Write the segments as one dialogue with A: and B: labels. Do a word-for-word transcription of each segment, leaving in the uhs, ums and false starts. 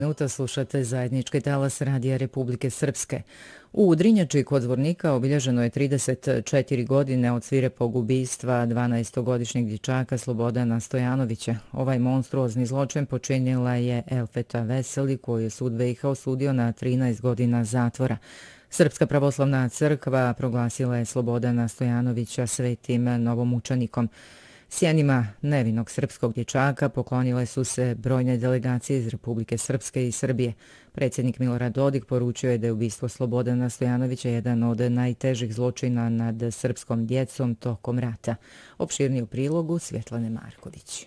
A: Minuta slušate zajednički talas Radija Republike Srpske. U Udrinjači kod Zvornika obilježeno je trideset četiri godine od svirepog ubistva dvanaestogodišnjeg dječaka Slobodana Stojanovića. Ovaj monstruozni zločin počinila je Elfeta Veseli, koju je sud B i H osudio na trinaest godina zatvora. Srpska pravoslavna crkva proglasila je Slobodana Stojanovića svetim novomučenikom. Sjenima nevinog srpskog dječaka poklonile su se brojne delegacije iz Republike Srpske i Srbije. Predsjednik Milorad Dodik poručio je da je ubistvo Slobodana Stojanovića jedan od najtežih zločina nad srpskom djecom tokom rata. Opširniji u prilogu Svjetlane Marković.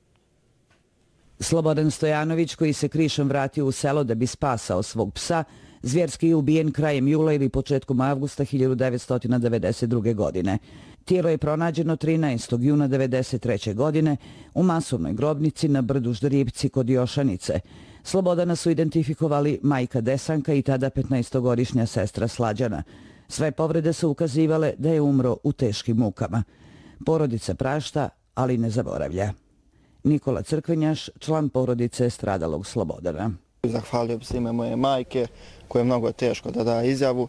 B: Slobodan Stojanović, koji se krišom vratio u selo da bi spasao svog psa, zvjerski je ubijen krajem jula ili početkom avgusta hiljadu devetsto devedeset druge. godine. Tijelo je pronađeno trinaestog juna devedeset treće. godine u masovnoj grobnici na brdu Ždripci kod Jošanice. Slobodana su identifikovali majka Desanka i tada petnaestogodišnja sestra Slađana. Sve povrede su ukazivale da je umro u teškim mukama. Porodica prašta, ali ne zaboravlja. Nikola Crkvenjaš, član porodice stradalog Slobodana.
C: Zahvalio bi se ime moje majke, koje je mnogo teško da da izjavu,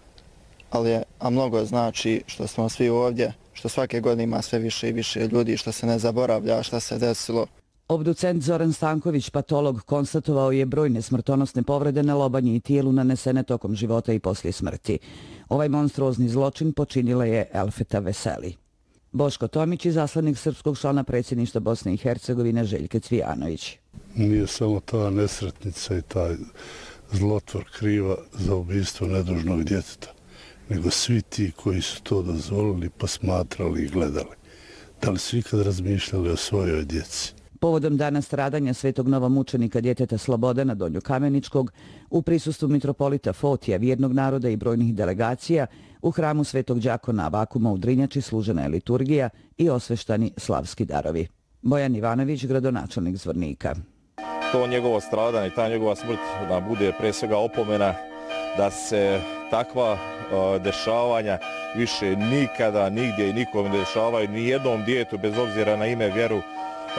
C: ali je, a mnogo znači što smo svi ovdje, što svake godine ima sve više i više ljudi, što se ne zaboravlja šta se desilo.
B: Obducent Zoran Stanković, patolog, konstatovao je brojne smrtonosne povrede na lobanji i tijelu nanesene tokom života i poslije smrti. Ovaj monstruozni zločin počinila je Elfeta Veseli. Boško Tomić, izaslanik srpskog člana predsjedništva Bosne i Hercegovine Željke Cvijanović.
D: Nije samo ta nesretnica i taj zlotvor kriva za ubistvo nedužnog djeteta, nego svi ti koji su to dozvolili, posmatrali i gledali. Da li su ikad razmišljali o svojoj djeci?
B: Povodom dana stradanja svetog novomučenika djeteta Slobodana Donjokameničkog, u prisustvu mitropolita Fotija, vjernog naroda i brojnih delegacija, u hramu Svetog đakona Avakuma u Drinjači služena je liturgija i osveštani slavski darovi. Bojan Ivanović, gradonačelnik Zvornika.
E: To njegovo stradanje i ta njegova smrt da bude pre svega opomena da se takva uh, dešavanja više nikada, nigdje i nikom ne dešavaju ni jednom djetetu bez obzira na ime, vjeru, uh,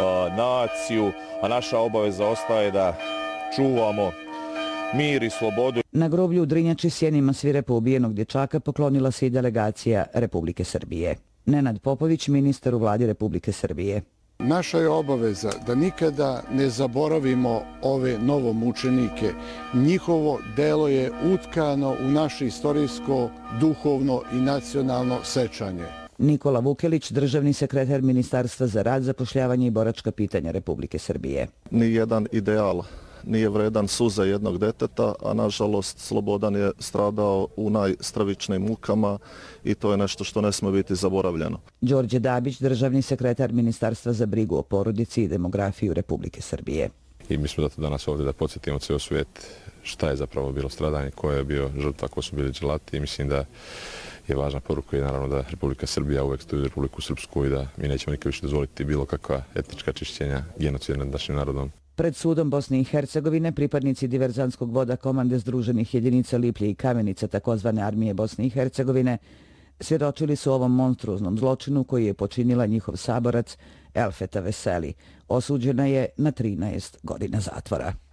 E: naciju, a naša obaveza ostaje da čuvamo mir i slobodu.
B: Na groblju u Drinjači sjenima svirepo ubijenog dječaka poklonila se i delegacija Republike Srbije. Nenad Popović, ministar u vladi Republike Srbije.
F: Naša je obaveza da nikada ne zaboravimo ove novomučenike. Njihovo delo je utkano u naše istorijsko, duhovno i nacionalno sećanje.
B: Nikola Vukelić, državni sekretar Ministarstva za rad, zapošljavanje i boračka pitanja Republike Srbije.
G: Nijedan ideal nije vredan suza jednog deteta, a nažalost Slobodan je stradao u najstravičnijim mukama i to je nešto što ne smije biti zaboravljeno.
B: Đorđe Dabić, državni sekretar Ministarstva za brigu o porodici i demografiju Republike Srbije.
H: I mi smo zato danas ovdje da podsjetimo ceo svijet šta je zapravo bilo stradanje, ko je bio žrtva, ko su bili dželati i mislim da je važna poruka i naravno da Republika Srbija uvek stoji Republiku Srpsku i da mi nećemo nikad više dozvoliti bilo kakva etnička čišćenja, genocida nad našim narodom.
B: Pred sudom Bosne i Hercegovine pripadnici diverzantskog voda komande Združenih jedinica Liplje i Kamenica takozvane armije Bosne i Hercegovine svjedočili su ovom monstruoznom zločinu koji je počinila njihov saborac Elfeta Veseli. Osuđena je na trinaest godina zatvora.